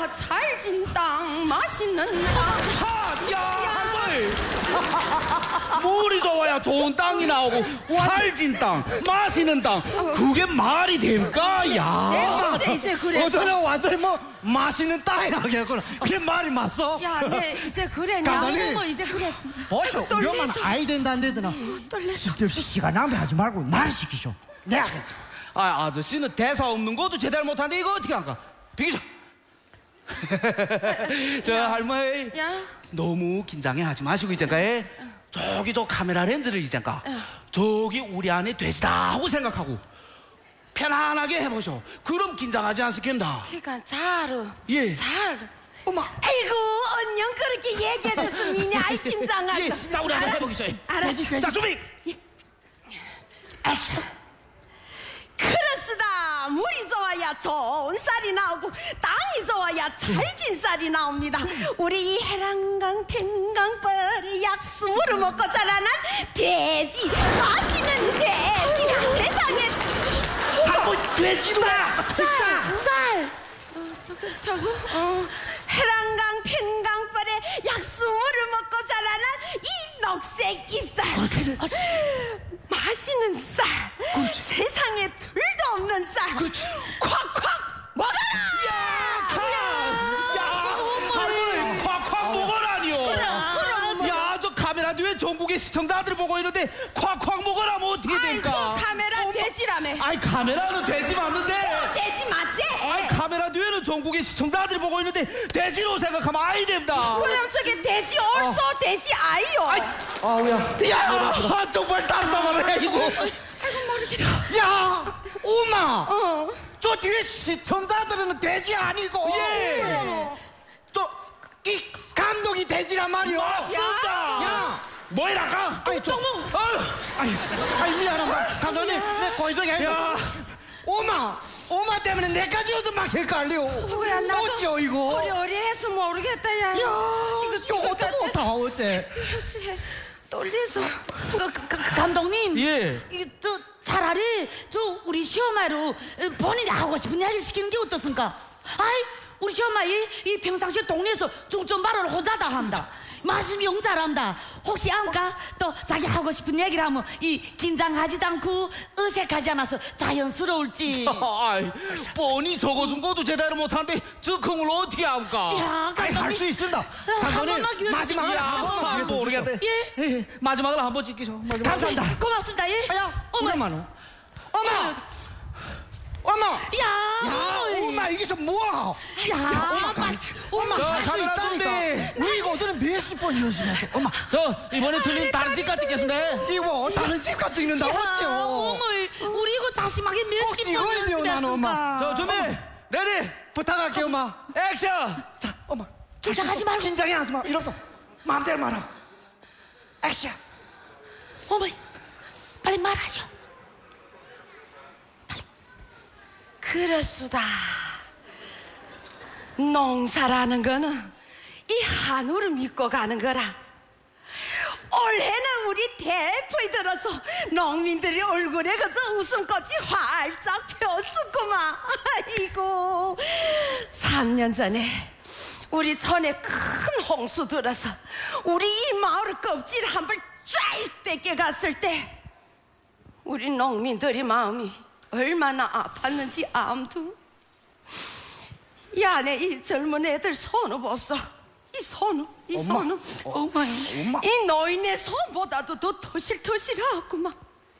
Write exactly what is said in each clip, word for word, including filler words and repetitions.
야 찰진 땅 맛있는 땅. 하, 야, 할머니. 물이 좋아야 좋은 땅이 나오고 찰진 땅, 마시는 땅. 그게 말이 됩니까? 야. 내가 어제 이제 그랬어. 어서는 완전히 뭐 맛있는 땅이라고 했구나. 그게 말이 맞어? 야, 내 이제 그래. 가더니. 뭐 이제 그랬어. 어서 위험한 떨려서. 아이 된다 안 되더나. 떨려서. 쓸데없이 시간 낭비하지 말고 날 시키쇼. 내가 하겠어. 아, 아저씨는 대사 없는 것도 제대로 못하는데 이거 어떻게 할까? 비키죠. 저 할머니. 야. 너무 긴장해 하지 마시고 있잖아요. 저기 저 카메라 렌즈를 있잖아. 저기 우리 안에 돼지다 하고 생각하고 편안하게 해보셔. 그럼 긴장하지 않습니다. 그러니까 잘. 예. 잘. 어머. 아이고 언영 그렇게 얘기해줬으면 아이 긴장하다. 예, 자 우리 한번 해보겠어요. 알았어. 자 준비. 액션. 그렇습니다. 물이 좋아야 좋은 쌀이 나오고 땅이 좋아야 찰진 쌀이 나옵니다. 우리 이 해랑강 탱강벌이 약수물을 먹고 자라난 돼지, 맛있는 돼지. 세상에 한번 돼지다. 쌀, 쌀. 어, 해랑강 팽강벌의 약수물을 먹고 자라난 이 녹색 잎살. 맛있는 쌀. 그렇지. 세상에 둘도 없는 쌀. 그렇지. 콱콱 먹어라. 야, 야, 할머니 콱콱 먹으라니요. 그럼. 야, 저 카메라 뒤에 전국의 시청자들이 보고 있는데 콱콱 먹으라면 어떻게 됩니까? 아이고 카메라 돼지라며. 아이 카메라는 돼지 맞는데. 돼지 맞지? 아이 카메라 뒤에는 전국의 시청자들이 보고 있는데 돼지로 생각하면 아이 됩니다. 그럼 저게 돼지 얼쏘 어. 돼지 아이요. 아이, 아우야. 야, 정말 답답하네 이거. 아이고 모르겠다. 야, 엄마. 어. 저 뒤에 시청자들은 돼지 아니고. 예. 저 이 감독이 돼지란 말이오. 맞습니다. 야. 뭐이라까? 아니 저. 아유, 아이, 아이 미안합니다. 감독님, 내 거기서 해. 야. 엄마, 엄마 때문에 내까지 어서 막 헷갈려. 뭐야 나도 어찌요 이거? 어리어리해서 모르겠다 야. 야, 이거 어떻게 못하 어째? 글쎄, 떨려서. 그, 그, 그, 감독님. 예. 이게 저 차라리 저 우리 시어머니로 본인이 하고 싶은 이야기를 시키는 게 어떻습니까? 아이 우리 시어머니 이 평상시에 동네에서 중점 발언을 혼자다 한다. 말씀 영 잘한다. 혹시 안까 또 자기 하고 싶은 얘기를 하면 이 긴장하지도 않고 어색하지 않아서 자연스러울지. 아이, 뻔히 적어준 것도 제대로 못하는데 적응을 어떻게 할까? 야, 아이 할 수 있습니다. 한 감독님 번만 기회 마지막으로 야, 한 번만 기회 더 모르겠대. 예. 예, 마지막으로 한번 찍기죠. 마지막으로. 감사합니다. 고맙습니다. 예. 야, 어머. 엄마, 엄마, 엄마. 야, 야, 엄마 이게 좀 뭐야? 야, 엄마, 빨리. 엄마 야, 할 수 카메라 있다니까. 준비. 우리 이거 어제는 몇십 번 연습했어. 엄마, 저 이번에 틀린 다른 집까지 찍겠습니다. 이거 다른 집과 찍는다 어찌요? 어머, 우리 이거 자심하게 꼭 몇십 찍어야 번 돼요, 나는, 엄마. 저 준비, 레디, 부탁할게 엄마. 액션. 자, 엄마. 긴장하지 말고. 긴장해 하지 마. 이러서 마음대로 말아. 액션. 어머, 빨리 말하죠. 빨리. 그렇수다. 농사라는 거는 이 한우를 믿고 가는 거라. 올해는 우리 대포에 들어서 농민들이 얼굴에 그저 웃음꽃이 활짝 폈었구만. 아이고, 삼 년 전에 우리 촌에 큰 홍수 들어서 우리 이 마을 껍질 한 벌 쫙 뺏겨갔을 때 우리 농민들의 마음이 얼마나 아팠는지 암두. 이 안에 이 젊은 애들 손업 없어. 이 손업, 이 엄마. 손업. 어, 어머, 엄마. 이 노인네 손보다도 더 토실토실하구만.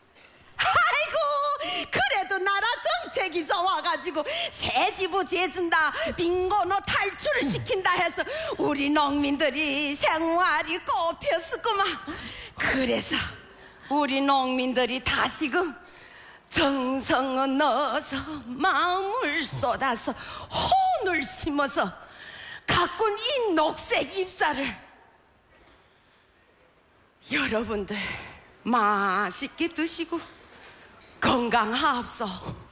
아이고, 그래도 나라 정책이 좋아가지고 새지부 재준다, 빈곤호 탈출을 시킨다 해서 우리 농민들이 생활이 꼽혔었구만. 그래서 우리 농민들이 다시금 정성을 넣어서 마음을 쏟아서 혼을 심어서 가꾼 이 녹색 잎사를 여러분들 맛있게 드시고 건강하옵소.